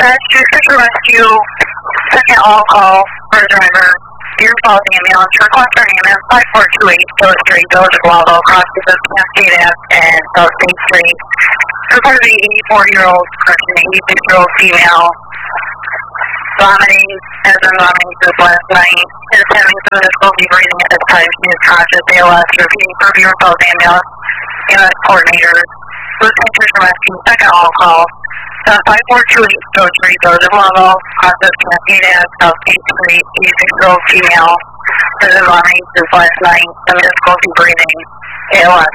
Search and rescue, second all call for a driver. Deer Falls ambulance, request for ambulance 5428 Gillis Street, Village of Guavo, crosses of Cascade Ave and South State Street. Report of the 84-year-old, correction, 86-year-old female, vomiting, has been vomiting since last night, is having some difficulty breathing at this time. She is conscious, ALS, repeating for Deer Falls ambulance, ambulance coordinator, listening to the rescue, second all call. 5428 Gillis Street, Village of Guavo, crosses Cascade Ave, South State Street, 86-year-old female, has been vomiting since last night, some difficulty breathing, ALS.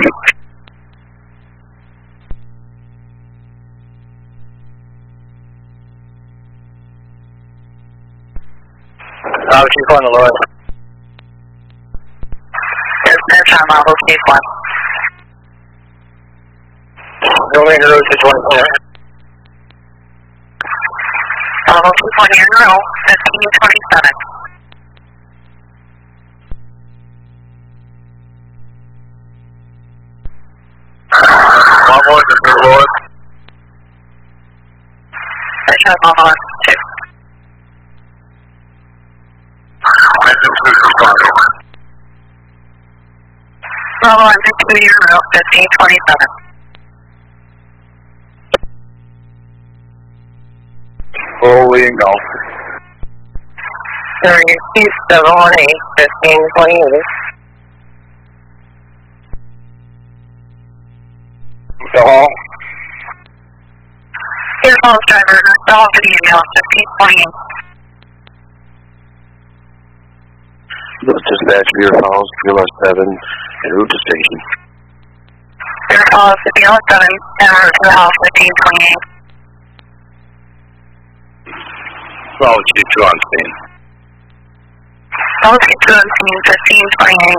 Chief 1 to Lewis. Dispatch on Bravo, Chief 1. Building road to 24. Bravo, Chief 1, you're in row, 1527. Bravo, to Lewis. Dispatch on Bravo, 2. Bravo, I'm 2, you're in row, 1527. Fully and golf. 3718, 1528. The hall. Deer Falls driver, call for the ambulance, 1528. Let's dispatch Deer Falls, BLS 7, and route to station. Deer Falls, BLS 7, and route to the house, 1528. Bravo, Chief 2 on scene. Bravo, Chief 2 on scene, 1528.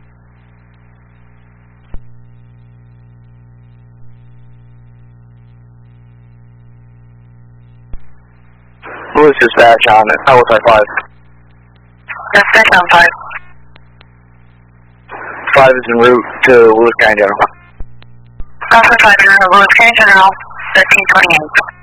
Lewis dispatch on Alpha 5. Dispatch on 5. 5 is en route to Lewis County General. Alpha 5 in route, Lewis County General, 1528.